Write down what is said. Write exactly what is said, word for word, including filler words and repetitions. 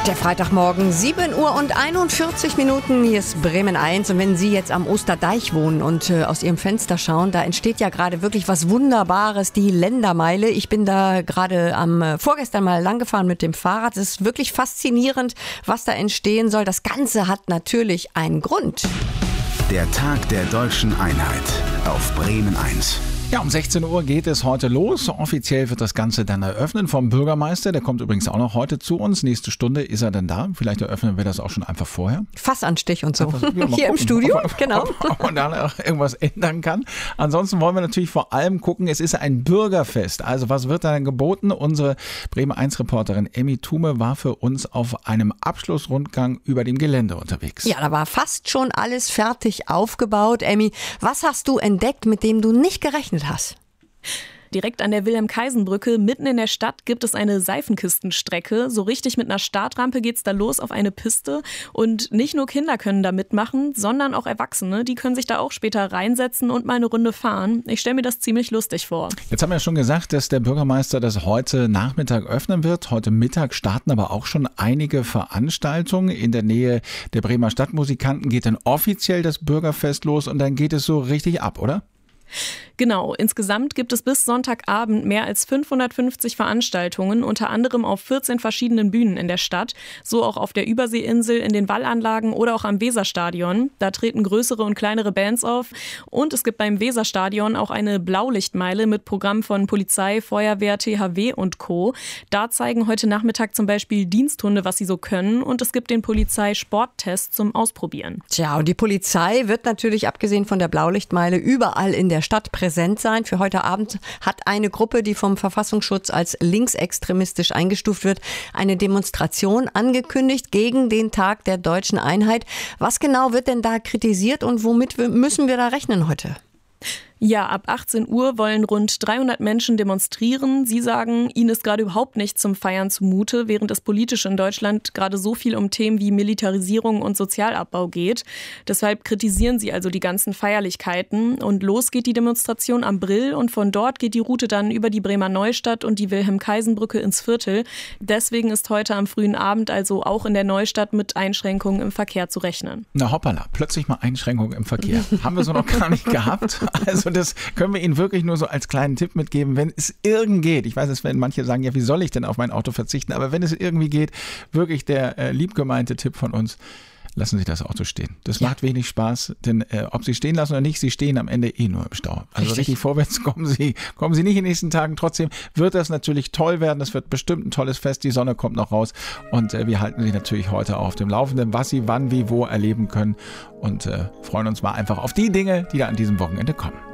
Der Freitagmorgen, sieben Uhr und einundvierzig Minuten, hier ist Bremen eins. Und wenn Sie jetzt am Osterdeich wohnen und äh, aus Ihrem Fenster schauen, da entsteht ja gerade wirklich was Wunderbares, die Ländermeile. Ich bin da gerade am äh, vorgestern mal langgefahren mit dem Fahrrad. Es ist wirklich faszinierend, was da entstehen soll. Das Ganze hat natürlich einen Grund. Der Tag der deutschen Einheit auf Bremen eins. Ja, um sechzehn Uhr geht es heute los. Offiziell wird das Ganze dann eröffnet vom Bürgermeister. Der kommt übrigens auch noch heute zu uns. Nächste Stunde ist er dann da. Vielleicht eröffnen wir das auch schon einfach vorher. Fassanstich und so. Einfach, ja, Hier gucken, im Studio, ob, genau. Ob, ob man da auch irgendwas ändern kann. Ansonsten wollen wir natürlich vor allem gucken, es ist ein Bürgerfest. Also was wird da denn geboten? Unsere Bremen eins Reporterin Emmy Thume war für uns auf einem Abschlussrundgang über dem Gelände unterwegs. Ja, da war fast schon alles fertig aufgebaut. Emmy, was hast du entdeckt, mit dem du nicht gerechnet hast? Direkt an der Wilhelm-Kaisen-Brücke, mitten in der Stadt, gibt es eine Seifenkistenstrecke. So richtig mit einer Startrampe geht's da los auf eine Piste. Und nicht nur Kinder können da mitmachen, sondern auch Erwachsene. Die können sich da auch später reinsetzen und mal eine Runde fahren. Ich stelle mir das ziemlich lustig vor. Jetzt haben wir ja schon gesagt, dass der Bürgermeister das heute Nachmittag öffnen wird. Heute Mittag starten aber auch schon einige Veranstaltungen. In der Nähe der Bremer Stadtmusikanten geht dann offiziell das Bürgerfest los und dann geht es so richtig ab, oder? Genau, insgesamt gibt es bis Sonntagabend mehr als fünfhundertfünfzig Veranstaltungen, unter anderem auf vierzehn verschiedenen Bühnen in der Stadt, so auch auf der Überseeinsel, in den Wallanlagen oder auch am Weserstadion. Da treten größere und kleinere Bands auf und es gibt beim Weserstadion auch eine Blaulichtmeile mit Programm von Polizei, Feuerwehr, T H W und Co. Da zeigen heute Nachmittag zum Beispiel Diensthunde, was sie so können, und es gibt den Polizeisporttest zum Ausprobieren. Tja, und die Polizei wird natürlich abgesehen von der Blaulichtmeile überall in der Stadt präsent sein. Für heute Abend hat eine Gruppe, die vom Verfassungsschutz als linksextremistisch eingestuft wird, eine Demonstration angekündigt gegen den Tag der deutschen Einheit. Was genau wird denn da kritisiert und womit müssen wir da rechnen heute? Ja, ab achtzehn Uhr wollen rund dreihundert Menschen demonstrieren. Sie sagen, ihnen ist gerade überhaupt nicht zum Feiern zumute, während es politisch in Deutschland gerade so viel um Themen wie Militarisierung und Sozialabbau geht. Deshalb kritisieren sie also die ganzen Feierlichkeiten. Und los geht die Demonstration am Brill und von dort geht die Route dann über die Bremer Neustadt und die Wilhelm-Kaisen-Brücke ins Viertel. Deswegen ist heute am frühen Abend also auch in der Neustadt mit Einschränkungen im Verkehr zu rechnen. Na hoppala, plötzlich mal Einschränkungen im Verkehr. Haben wir so noch gar nicht gehabt. Also das können wir Ihnen wirklich nur so als kleinen Tipp mitgeben, wenn es irgend geht. Ich weiß, es werden manche sagen, ja, wie soll ich denn auf mein Auto verzichten? Aber wenn es irgendwie geht, wirklich der äh, liebgemeinte Tipp von uns, lassen Sie das Auto stehen. Das ja. macht wenig Spaß, denn äh, ob Sie stehen lassen oder nicht, Sie stehen am Ende eh nur im Stau. Also richtig, richtig vorwärts kommen Sie, kommen Sie nicht in den nächsten Tagen. Trotzdem wird das natürlich toll werden. Das wird bestimmt ein tolles Fest. Die Sonne kommt noch raus und äh, wir halten Sie natürlich heute auch auf dem Laufenden, was Sie wann, wie, wo erleben können und äh, freuen uns mal einfach auf die Dinge, die da an diesem Wochenende kommen.